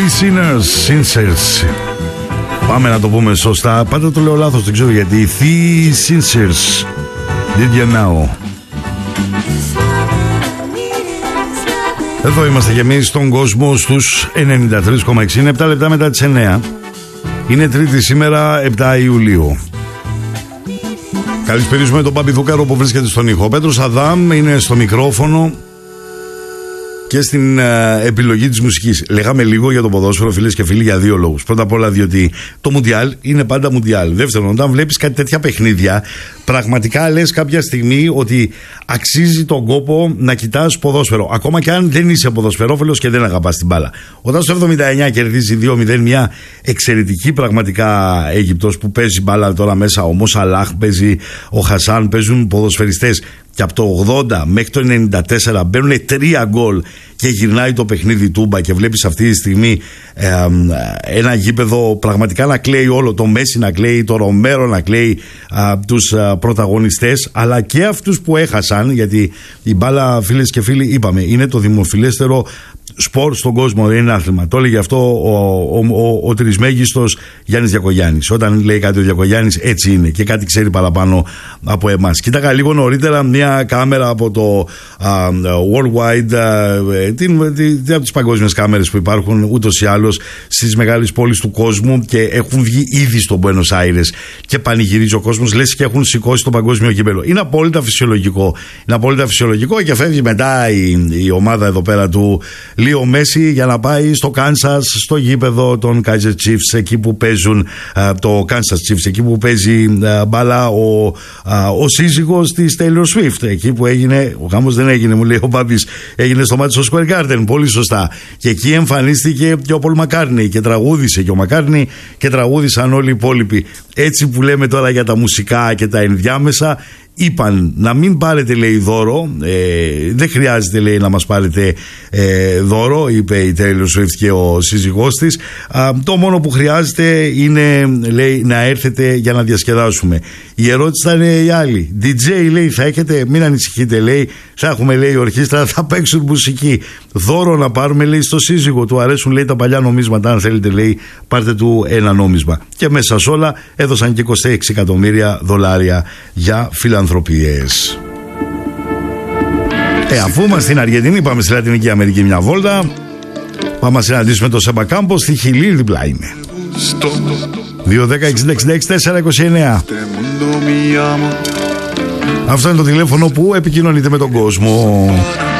Sincers. Πάμε να το πούμε σωστά. Πάντα το λέω λάθος, δεν ξέρω γιατί. The Sincers. Did you know? Εδώ είμαστε κι εμείς στον κόσμο στους 93,6. Είναι 7 λεπτά μετά τις 9. Είναι Τρίτη σήμερα, 7 Ιουλίου. Καλησπέριζουμε τον Παπιδούκαρο που βρίσκεται στον ήχο. Ο Πέτρος Αδάμ είναι στο μικρόφωνο και στην επιλογή της μουσικής. Λέγαμε λίγο για το ποδόσφαιρο, φίλες και φίλοι, για δύο λόγους. Πρώτα απ' όλα, διότι το Μουντιάλ είναι πάντα Μουντιάλ. Δεύτερον, όταν βλέπεις κάτι τέτοια παιχνίδια, πραγματικά λες κάποια στιγμή ότι αξίζει τον κόπο να κοιτάς ποδόσφαιρο. Ακόμα και αν δεν είσαι ποδοσφαιρόφιλος και δεν αγαπάς την μπάλα. Όταν στο 79 κερδίζει 2-0 μια εξαιρετική πραγματικά Αίγυπτος που παίζει μπάλα τώρα μέσα, ο Μο Σαλάχ παίζει, ο Χασάν, παίζουν ποδοσφαιριστές. Και από το 80 μέχρι το 94 μπαίνουν 3 γκολ και γυρνάει το παιχνίδι τούμπα και βλέπεις αυτή τη στιγμή ένα γήπεδο πραγματικά να κλαίει όλο. Το Μέση να κλαίει, το Ρομέρο να κλαίει, τους πρωταγωνιστές, αλλά και αυτούς που έχασαν, γιατί η μπάλα, φίλες και φίλοι, είπαμε, είναι το δημοφιλέστερο σπορ στον κόσμο, είναι άθλημα. Το έλεγε αυτό ο τρισμέγιστος Γιάννης Διακογιάννης. Όταν λέει κάτι ο Διακογιάννης, έτσι είναι και κάτι ξέρει παραπάνω από εμάς. Κοίταγα λίγο νωρίτερα μια κάμερα από το Worldwide, από τις παγκόσμιες κάμερες που υπάρχουν ούτως ή άλλως στις μεγάλες πόλεις του κόσμου, και έχουν βγει ήδη στο Buenos Aires και πανηγυρίζει ο κόσμος, λες και έχουν σηκώσει το παγκόσμιο κύπελλο. Είναι απόλυτα φυσιολογικό. Είναι απόλυτα φυσιολογικό και φεύγει μετά η ομάδα εδώ πέρα του Λίο Μέση για να πάει στο Κάνσας, στο γήπεδο των Kaiser Chiefs, εκεί που παίζουν το Kansas Chiefs, εκεί που παίζει μπάλα ο σύζυγος της Taylor Swift, εκεί που έγινε, ο γάμος δεν έγινε, μου λέει ο Μπάμπης, έγινε στο Madison Square Garden, πολύ σωστά, και εκεί εμφανίστηκε και ο Πολ Μακκάρτνι και τραγούδισε και ο Μακκάρτνι και τραγούδισαν όλοι οι υπόλοιποι. Έτσι που λέμε τώρα για τα μουσικά και τα ενδιάμεσα, είπαν να μην πάρετε, λέει, δώρο, δεν χρειάζεται, λέει, να μας πάρετε δώρο, είπε η Taylor Swift και ο σύζυγός της. Το μόνο που χρειάζεται είναι, λέει, να έρθετε για να διασκεδάσουμε. Η ερώτηση ήταν η άλλη. DJ, λέει, θα έχετε? Μην ανησυχείτε, λέει, θα έχουμε, λέει, ορχήστρα, θα παίξουν μουσική. Δώρο να πάρουμε, λέει, στο σύζυγο του αρέσουν, λέει, τα παλιά νομίσματα, αν θέλετε, λέει, πάρτε του ένα νόμισμα. Και μέσα σε όλα έδωσαν και 26 εκατομμύρια δολάρια για φιλανθρωπίες. Αφού είμαστε στην Αργεντινή, πάμε στη Λατινική Αμερική μια βόλτα. Πάμε να συναντήσουμε τον Σέμπα Κάμπος στη Χιλή, διπλά είναι. 2-10-60-66-429. Αυτό είναι το τηλέφωνο που επικοινωνείτε με τον κόσμο.